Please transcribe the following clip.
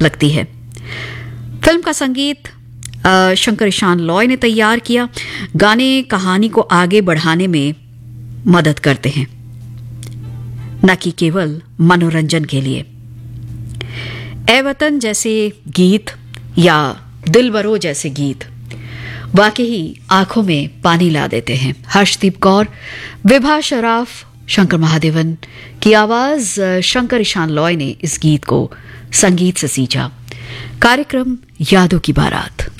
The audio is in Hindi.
लगती है। फिल्म का संगीत शंकर ईशान लॉय ने तैयार किया। गाने कहानी को आगे बढ़ाने में मदद करते हैं, न कि केवल मनोरंजन के लिए। ए वतन जैसे गीत या दिलबरो जैसे गीत वाकई आंखों में पानी ला देते हैं। हर्षदीप कौर, विभा शराफ, शंकर महादेवन की आवाज शंकर ईशान लॉय ने इस गीत को संगीत से सींचा। कार्यक्रम यादों की बारात।